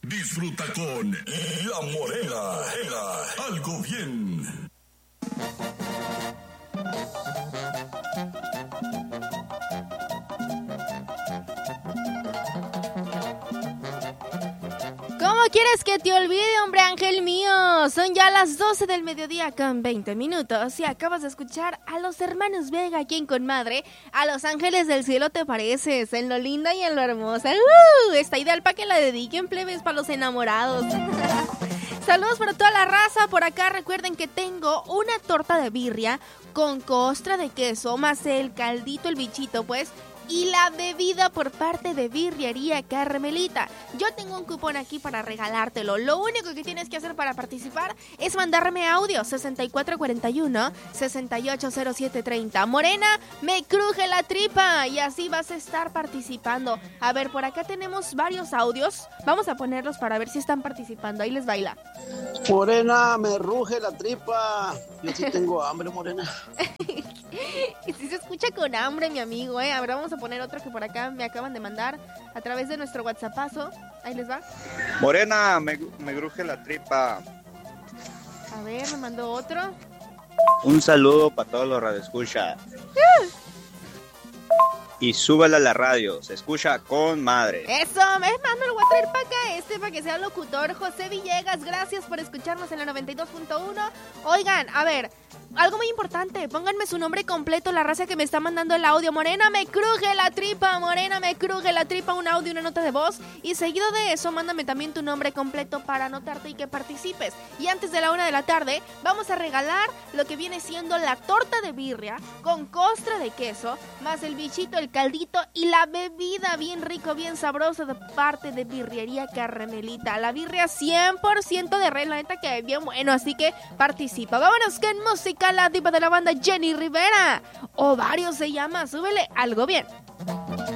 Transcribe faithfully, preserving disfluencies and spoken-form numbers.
Disfruta con La Morena. Algo bien. ¿Cómo quieres que te olvide, hombre ángel mío? Son ya las doce del mediodía con veinte minutos y acabas de escuchar a los hermanos Vega aquí en Conmadre. A los ángeles del cielo te pareces, en lo linda y en lo hermosa. ¡Uh! Está ideal para que la dediquen, plebes, para los enamorados. Saludos para toda la raza. Por acá recuerden que tengo una torta de birria con costra de queso, más el caldito, el bichito, pues, y la bebida por parte de Birrería Carmelita. Yo tengo un cupón aquí para regalártelo. Lo único que tienes que hacer para participar es mandarme audio sesenta y cuatro cuarenta y uno, sesenta y ocho cero siete treinta. Morena, me cruje la tripa, y así vas a estar participando. A ver, por acá tenemos varios audios. Vamos a ponerlos para ver si están participando. Ahí les baila. Morena, me ruge la tripa. Yo sí tengo hambre, Morena. Y si se escucha con hambre, mi amigo, ¿eh? Ahora vamos a poner otro que por acá me acaban de mandar a través de nuestro WhatsAppazo. Ahí les va. Morena, me, me cruje la tripa. A ver, me mandó otro. Un saludo para todos los radioescuchas. Y súbela a la radio, se escucha con madre. Eso, me mando, lo voy a traer para acá este, para que sea locutor. José Villegas, gracias por escucharnos en la noventa y dos punto uno. Oigan, a ver, algo muy importante, pónganme su nombre completo, la raza que me está mandando el audio. Morena, me cruje la tripa, Morena, me cruje la tripa, un audio, una nota de voz. Y seguido de eso, mándame también tu nombre completo para anotarte y que participes. Y antes de la una de la tarde, vamos a regalar lo que viene siendo la torta de birria con costra de queso, más el bichito, el caldito y la bebida bien rico, bien sabroso de parte de Birrería Carmelita. La birria cien por ciento de red, la neta que es bien bueno, así que participa. Vámonos con música, la diva de la banda Jenny Rivera. Ovario se llama, súbele algo bien.